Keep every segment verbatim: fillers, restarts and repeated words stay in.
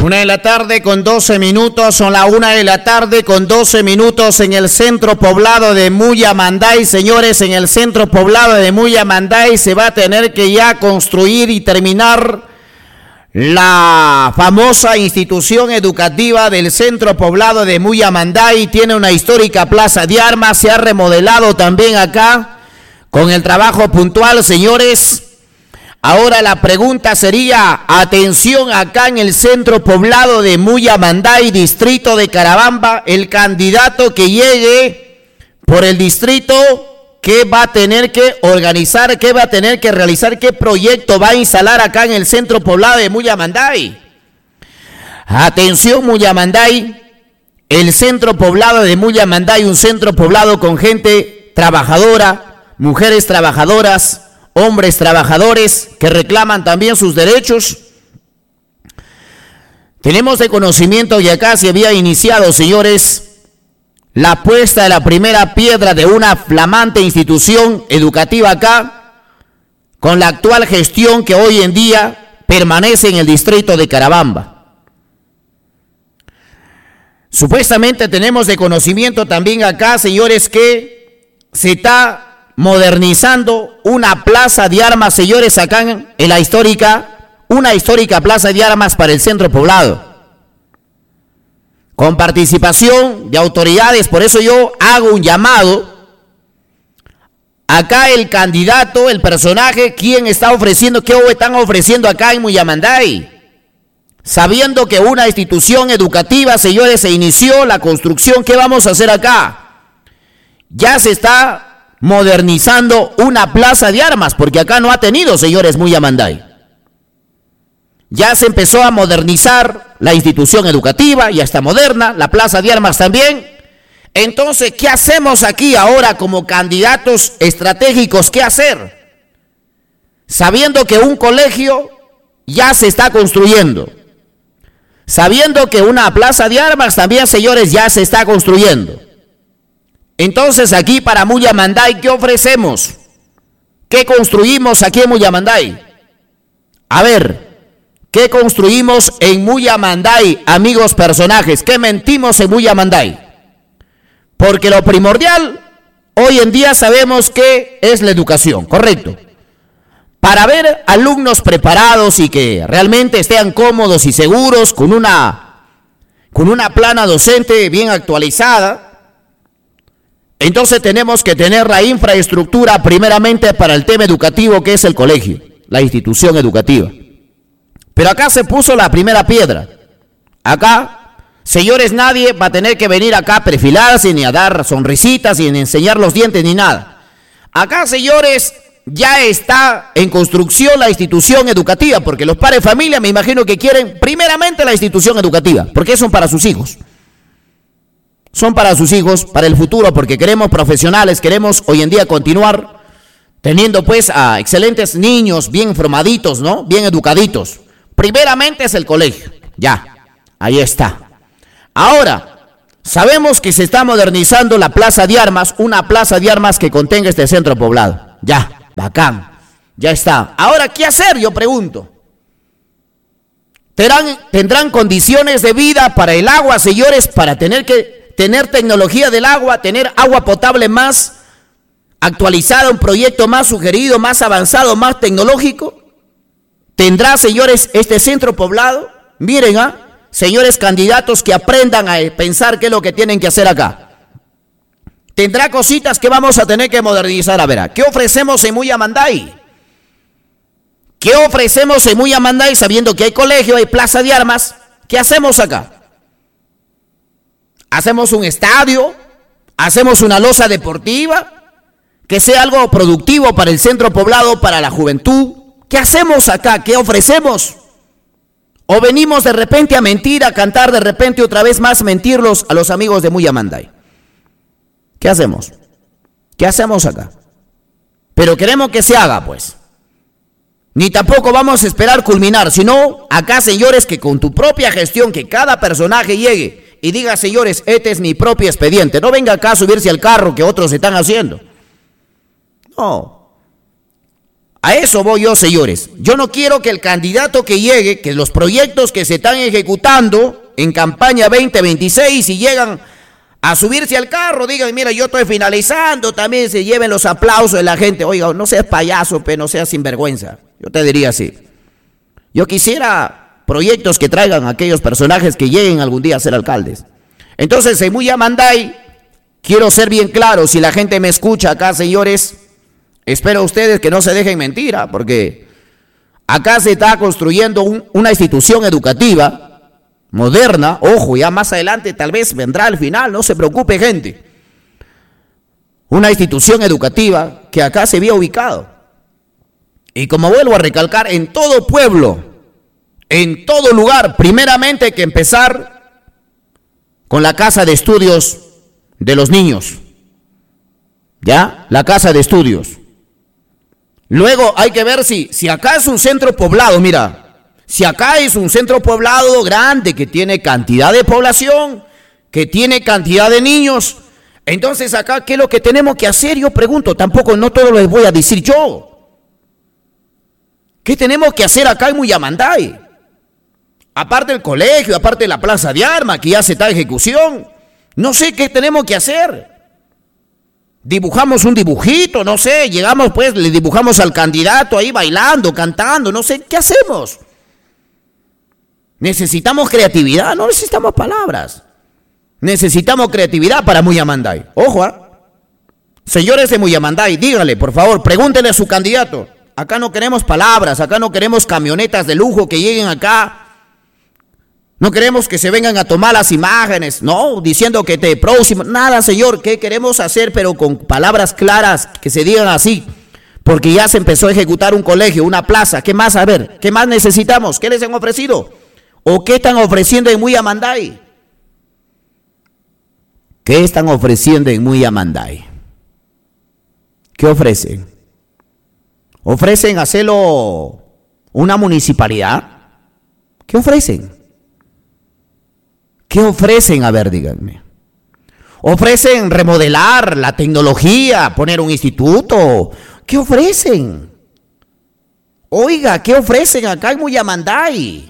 Una de la tarde con doce minutos, son la una de la tarde con doce minutos en el centro poblado de Muyamanday. Señores, en el centro poblado de Muyamanday se va a tener que ya construir y terminar la famosa institución educativa del centro poblado de Muyamanday. Tiene una histórica plaza de armas, se ha remodelado también acá con el trabajo puntual, señores. Ahora la pregunta sería, atención, acá en el centro poblado de Muyamanday, distrito de Carabamba, el candidato que llegue por el distrito, ¿qué va a tener que organizar, qué va a tener que realizar, qué proyecto va a instalar acá en el centro poblado de Muyamanday? Atención, Muyamanday, el centro poblado de Muyamanday, un centro poblado con gente trabajadora, mujeres trabajadoras, hombres trabajadores que reclaman también sus derechos. Tenemos de conocimiento que acá se había iniciado, señores, la puesta de la primera piedra de una flamante institución educativa acá, con la actual gestión que hoy en día permanece en el distrito de Carabamba. Supuestamente tenemos de conocimiento también acá, señores, que se está modernizando una plaza de armas, señores, acá en, en la histórica, una histórica plaza de armas para el centro poblado, con participación de autoridades. Por eso yo hago un llamado, acá el candidato, el personaje, ¿quién está ofreciendo, qué están ofreciendo acá en Muyamanday? Sabiendo que una institución educativa, señores, se inició la construcción, ¿qué vamos a hacer acá? Ya se está modernizando una plaza de armas, porque acá no ha tenido, señores, Muyamanday. Ya se empezó a modernizar la institución educativa, ya está moderna, la plaza de armas también. Entonces, ¿qué hacemos aquí ahora como candidatos estratégicos? ¿Qué hacer? Sabiendo que un colegio ya se está construyendo, sabiendo que una plaza de armas también, señores, ya se está construyendo. Entonces aquí para Muyamanday, ¿qué ofrecemos? ¿Qué construimos aquí en Muyamanday? A ver, ¿qué construimos en Muyamanday, amigos personajes? ¿Qué mentimos en Muyamanday? Porque lo primordial, hoy en día sabemos que es la educación, ¿correcto? Para ver alumnos preparados y que realmente estén cómodos y seguros con una, con una plana docente bien actualizada, entonces tenemos que tener la infraestructura primeramente para el tema educativo, que es el colegio, la institución educativa. Pero acá se puso la primera piedra. Acá, señores, nadie va a tener que venir acá a perfilarse, ni a dar sonrisitas, ni a enseñar los dientes, ni nada. Acá, señores, ya está en construcción la institución educativa, porque los padres de familia me imagino que quieren primeramente la institución educativa, porque son para sus hijos. Son para sus hijos, para el futuro, porque queremos profesionales, queremos hoy en día continuar teniendo pues a excelentes niños bien formaditos, ¿no? Bien educaditos. Primeramente es el colegio, ya, ahí está. Ahora, sabemos que se está modernizando la plaza de armas, una plaza de armas que contenga este centro poblado. Ya, bacán, ya está. Ahora, ¿qué hacer? Yo pregunto. ¿Tendrán, tendrán condiciones de vida para el agua, señores, para tener que tener tecnología del agua, tener agua potable más actualizada, un proyecto más sugerido, más avanzado, más tecnológico? ¿Tendrá, señores, este centro poblado? Miren, ¿ah? Señores candidatos, que aprendan a pensar qué es lo que tienen que hacer acá. ¿Tendrá cositas que vamos a tener que modernizar? A ver, ¿qué ofrecemos en Muyamanday? ¿Qué ofrecemos en Muyamanday sabiendo que hay colegio, hay plaza de armas? ¿Qué hacemos acá? ¿Hacemos un estadio? ¿Hacemos una loza deportiva? Que sea algo productivo para el centro poblado, para la juventud. ¿Qué hacemos acá? ¿Qué ofrecemos? ¿O venimos de repente a mentir, a cantar de repente otra vez más, mentirlos a los amigos de Muyamanday? ¿Qué hacemos? ¿Qué hacemos acá? Pero queremos que se haga, pues. Ni tampoco vamos a esperar culminar, sino acá, señores, que con tu propia gestión, que cada personaje llegue y diga, señores, este es mi propio expediente. No venga acá a subirse al carro que otros están haciendo. No. A eso voy yo, señores. Yo no quiero que el candidato que llegue, que los proyectos que se están ejecutando en campaña veinte veintiséis, y llegan a subirse al carro, digan, mira, yo estoy finalizando, también se lleven los aplausos de la gente. Oiga, no seas payaso, pero no seas sinvergüenza. Yo te diría así. Yo quisiera proyectos que traigan a aquellos personajes que lleguen algún día a ser alcaldes. Entonces, en Muyamanday, quiero ser bien claro, si la gente me escucha acá, señores, espero a ustedes que no se dejen mentira, porque acá se está construyendo un, una institución educativa moderna. Ojo, ya más adelante tal vez vendrá al final, no se preocupe, gente. Una institución educativa que acá se había ubicado. Y como vuelvo a recalcar, en todo pueblo, en todo lugar, primeramente hay que empezar con la casa de estudios de los niños. ¿Ya? La casa de estudios. Luego hay que ver si, si acá es un centro poblado, mira. Si acá es un centro poblado grande que tiene cantidad de población, que tiene cantidad de niños, entonces acá, ¿qué es lo que tenemos que hacer? Yo pregunto, tampoco no todo lo les voy a decir yo. ¿Qué tenemos que hacer acá en Muyamanday? Aparte del colegio, aparte de la plaza de armas, que ya se está en ejecución, no sé qué tenemos que hacer. Dibujamos un dibujito, no sé, llegamos pues, le dibujamos al candidato ahí bailando, cantando, no sé, ¿qué hacemos? Necesitamos creatividad, no necesitamos palabras. Necesitamos creatividad para Muyamanday. Ojo, ¿eh? Señores de Muyamanday, díganle, por favor, pregúntenle a su candidato. Acá no queremos palabras, acá no queremos camionetas de lujo que lleguen acá. No queremos que se vengan a tomar las imágenes, no, diciendo que te próximo. Nada, señor, ¿qué queremos hacer? Pero con palabras claras, que se digan así. Porque ya se empezó a ejecutar un colegio, una plaza. ¿Qué más? A ver, ¿qué más necesitamos? ¿Qué les han ofrecido? ¿O qué están ofreciendo en Muyamanday? ¿Qué están ofreciendo en Muyamanday? ¿Qué ofrecen? ¿Ofrecen hacerlo una municipalidad? ¿Qué ofrecen? ¿Qué ofrecen? A ver, díganme. ¿Ofrecen remodelar la tecnología, poner un instituto? ¿Qué ofrecen? Oiga, ¿qué ofrecen acá en Muyamanday?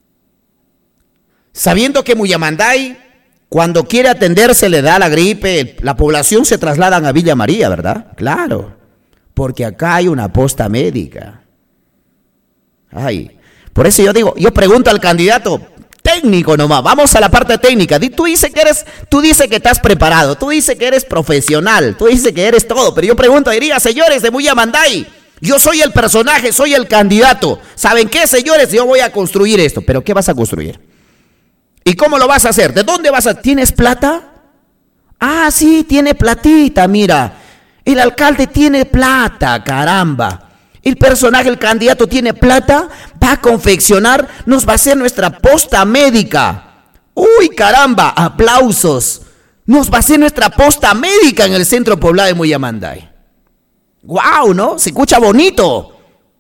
Sabiendo que Muyamanday, cuando quiere atenderse, le da la gripe, la población se trasladan a Villa María, ¿verdad? Claro, porque acá hay una posta médica. Ay, por eso yo digo, yo pregunto al candidato técnico nomás, vamos a la parte técnica. Tú dices que eres, tú dices que estás preparado, tú dices que eres profesional, tú dices que eres todo, pero yo pregunto, diría, señores de Muyamanday, yo soy el personaje, soy el candidato. ¿Saben qué, señores? Yo voy a construir esto, pero ¿qué vas a construir? ¿Y cómo lo vas a hacer? ¿De dónde vas a...? ¿Tienes plata? Ah, sí, tiene platita, mira. El alcalde tiene plata, caramba. El personaje, el candidato tiene plata, va a confeccionar, nos va a hacer nuestra posta médica. Uy, caramba, aplausos. Nos va a hacer nuestra posta médica en el centro poblado de Muyamanday. Guau, ¿no? Se escucha bonito.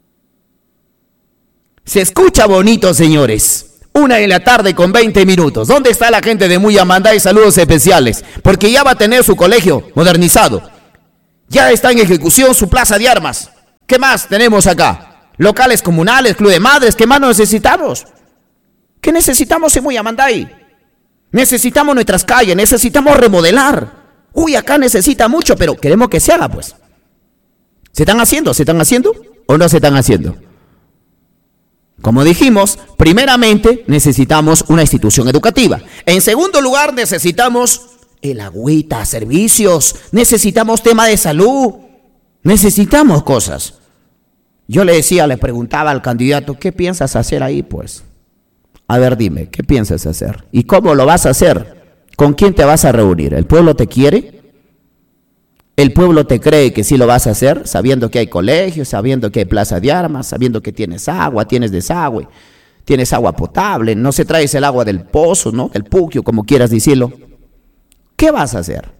Se escucha bonito, señores. Una de la tarde con veinte minutos. ¿Dónde está la gente de Muyamanday? Saludos especiales. Porque ya va a tener su colegio modernizado. Ya está en ejecución su plaza de armas. ¿Qué más tenemos acá? Locales comunales, club de madres. ¿Qué más necesitamos? ¿Qué necesitamos en Muyamanday? Necesitamos nuestras calles, necesitamos remodelar. Uy, acá necesita mucho, pero queremos que se haga, pues. ¿Se están haciendo? ¿Se están haciendo? ¿O no se están haciendo? Como dijimos, primeramente necesitamos una institución educativa. En segundo lugar, necesitamos el agüita, servicios, necesitamos tema de salud, necesitamos cosas. Yo le decía, le preguntaba al candidato, ¿qué piensas hacer ahí, pues? A ver, dime, ¿qué piensas hacer? ¿Y cómo lo vas a hacer? ¿Con quién te vas a reunir? ¿El pueblo te quiere? ¿El pueblo te cree que sí lo vas a hacer? Sabiendo que hay colegios, sabiendo que hay plaza de armas, sabiendo que tienes agua, tienes desagüe, tienes agua potable, no se traes el agua del pozo, ¿no? Del puquio, como quieras decirlo. ¿Qué vas a hacer?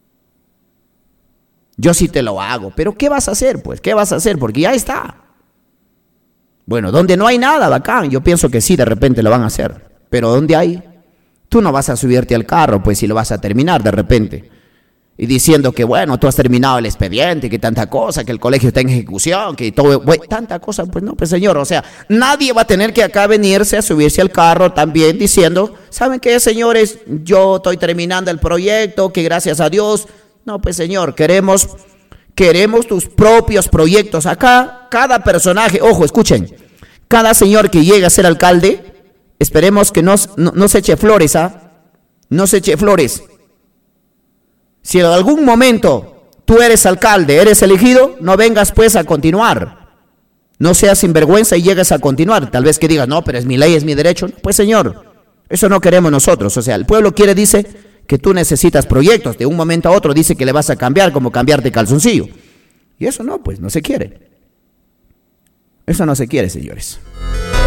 Yo sí te lo hago, pero ¿qué vas a hacer? Pues, ¿qué vas a hacer? Porque ya está. Bueno, donde no hay nada, bacán, yo pienso que sí, de repente lo van a hacer. Pero ¿dónde hay? Tú no vas a subirte al carro, pues, si lo vas a terminar de repente. y diciendo que, bueno, tú has terminado el expediente, que tanta cosa, que el colegio está en ejecución, que todo, bueno, tanta cosa, pues no, pues señor, o sea, nadie va a tener que acá venirse a subirse al carro también diciendo, ¿saben qué, señores? Yo estoy terminando el proyecto, que gracias a Dios, no, pues señor, queremos, queremos tus propios proyectos. Acá, cada personaje, ojo, escuchen, cada señor que llegue a ser alcalde, esperemos que no, no, no se eche flores, ¿ah? No se eche flores. Si en algún momento tú eres alcalde, eres elegido, no vengas pues a continuar. No seas sinvergüenza y llegues a continuar. Tal vez que digas, no, pero es mi ley, es mi derecho. Pues señor, eso no queremos nosotros. O sea, el pueblo quiere, dice, que tú necesitas proyectos. De un momento a otro dice que le vas a cambiar, como cambiarte calzoncillo. Y eso no, pues no se quiere. Eso no se quiere, señores.